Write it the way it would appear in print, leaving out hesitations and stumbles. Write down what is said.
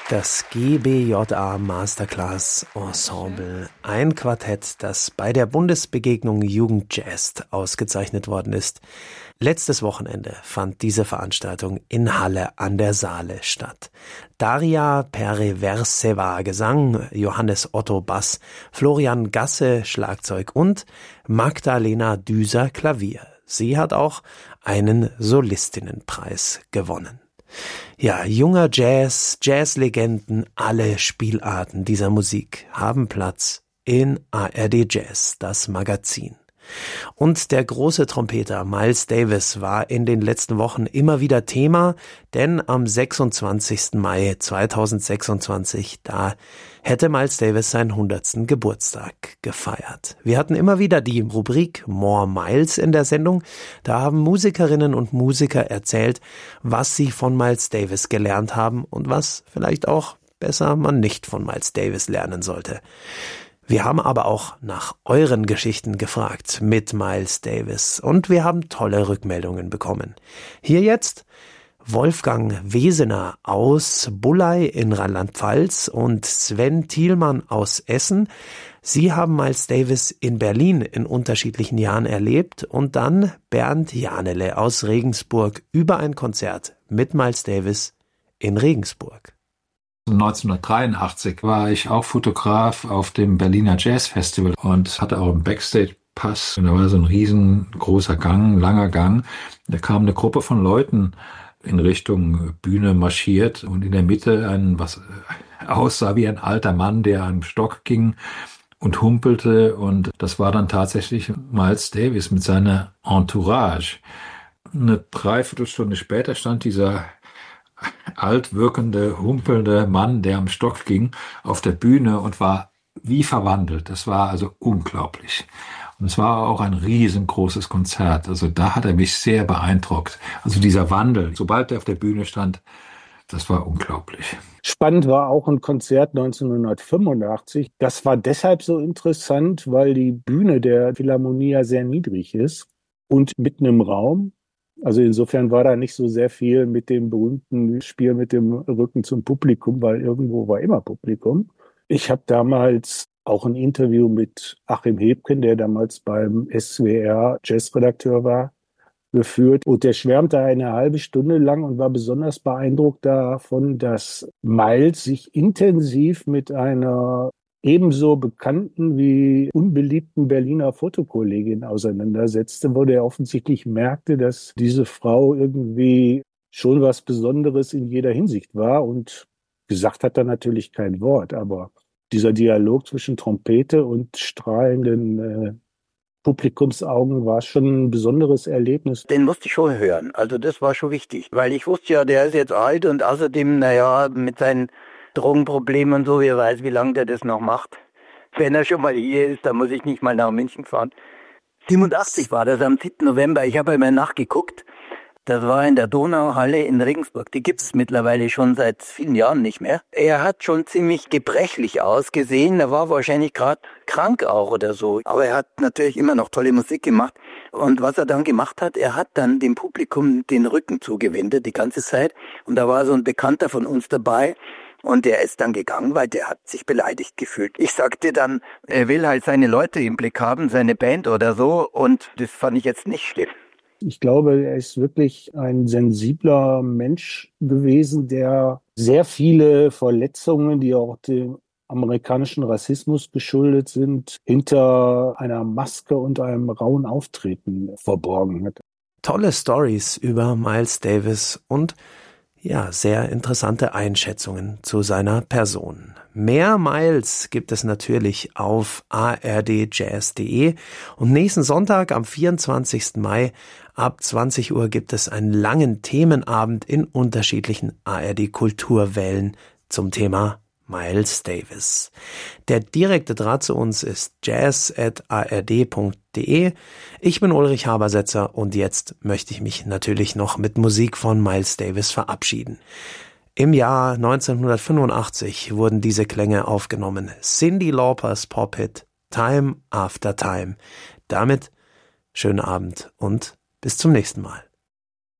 Das GBJA Masterclass Ensemble, ein Quartett, das bei der Bundesbegegnung Jugendjazz ausgezeichnet worden ist. Letztes Wochenende fand diese Veranstaltung in Halle an der Saale statt. Daria Pereverseva Gesang, Johannes Otto Bass, Florian Gasse Schlagzeug und Magdalena Düser Klavier. Sie hat auch einen Solistinnenpreis gewonnen. Ja, junger Jazz, Jazzlegenden, alle Spielarten dieser Musik haben Platz in ARD Jazz, das Magazin. Und der große Trompeter Miles Davis war in den letzten Wochen immer wieder Thema, denn am 26. Mai 2026, da hätte Miles Davis seinen 100. Geburtstag gefeiert. Wir hatten immer wieder die Rubrik More Miles in der Sendung. Da haben Musikerinnen und Musiker erzählt, was sie von Miles Davis gelernt haben und was vielleicht auch besser man nicht von Miles Davis lernen sollte. Wir haben aber auch nach euren Geschichten gefragt mit Miles Davis und wir haben tolle Rückmeldungen bekommen. Hier jetzt Wolfgang Wesener aus Bulley in Rheinland-Pfalz und Sven Thielmann aus Essen. Sie haben Miles Davis in Berlin in unterschiedlichen Jahren erlebt und dann Bernd Janele aus Regensburg über ein Konzert mit Miles Davis in Regensburg. 1983 war ich auch Fotograf auf dem Berliner Jazz Festival und hatte auch einen Backstage-Pass. Und da war so ein riesengroßer Gang, langer Gang. Da kam eine Gruppe von Leuten in Richtung Bühne marschiert und in der Mitte was aussah wie ein alter Mann, der an einem Stock ging und humpelte. Und das war dann tatsächlich Miles Davis mit seiner Entourage. Eine Dreiviertelstunde später stand dieser altwirkende, humpelnde Mann, der am Stock ging, auf der Bühne und war wie verwandelt. Das war also unglaublich. Und es war auch ein riesengroßes Konzert. Also da hat er mich sehr beeindruckt. Also dieser Wandel, sobald er auf der Bühne stand, das war unglaublich. Spannend war auch ein Konzert 1985. Das war deshalb so interessant, weil die Bühne der Philharmonie ja sehr niedrig ist und mitten im Raum. Also insofern war da nicht so sehr viel mit dem berühmten Spiel mit dem Rücken zum Publikum, weil irgendwo war immer Publikum. Ich habe damals auch ein Interview mit Achim Hebken, der damals beim SWR Jazzredakteur war, geführt. Und der schwärmte eine halbe Stunde lang und war besonders beeindruckt davon, dass Miles sich intensiv mit einer ebenso bekannten wie unbeliebten Berliner Fotokollegin auseinandersetzte, wo der offensichtlich merkte, dass diese Frau irgendwie schon was Besonderes in jeder Hinsicht war und gesagt hat dann natürlich kein Wort, aber dieser Dialog zwischen Trompete und strahlenden Publikumsaugen war schon ein besonderes Erlebnis. Den musste ich schon hören, also das war schon wichtig, weil ich wusste ja, der ist jetzt alt und außerdem, mit seinen Drogenprobleme und so, wer weiß, wie lange der das noch macht. Wenn er schon mal hier ist, dann muss ich nicht mal nach München fahren. 87 war das, am 7. November, ich habe einmal nachgeguckt. Das war in der Donauhalle in Regensburg. Die gibt es mittlerweile schon seit vielen Jahren nicht mehr. Er hat schon ziemlich gebrechlich ausgesehen, er war wahrscheinlich gerade krank auch oder so. Aber er hat natürlich immer noch tolle Musik gemacht. Und was er dann gemacht hat, er hat dann dem Publikum den Rücken zugewendet die ganze Zeit. Und da war so ein Bekannter von uns dabei. Und der ist dann gegangen, weil der hat sich beleidigt gefühlt. Ich sagte dann, er will halt seine Leute im Blick haben, seine Band oder so. Und das fand ich jetzt nicht schlimm. Ich glaube, er ist wirklich ein sensibler Mensch gewesen, der sehr viele Verletzungen, die auch dem amerikanischen Rassismus geschuldet sind, hinter einer Maske und einem rauen Auftreten verborgen hat. Tolle Stories über Miles Davis und ja, sehr interessante Einschätzungen zu seiner Person. Mehr Miles gibt es natürlich auf ardjazz.de und nächsten Sonntag am 24. Mai ab 20 Uhr gibt es einen langen Themenabend in unterschiedlichen ARD-Kulturwellen zum Thema Miles Davis. Der direkte Draht zu uns ist jazz@ard.de. Ich bin Ulrich Habersetzer und jetzt möchte ich mich natürlich noch mit Musik von Miles Davis verabschieden. Im Jahr 1985 wurden diese Klänge aufgenommen. Cyndi Laupers Pop-Hit Time After Time. Damit schönen Abend und bis zum nächsten Mal.